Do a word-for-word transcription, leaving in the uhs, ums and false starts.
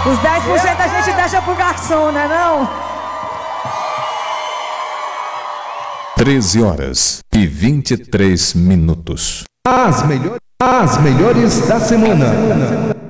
Os dez por cento a gente deixa pro garçom, né não? treze horas e vinte e três minutos. As melhores, as melhores da semana.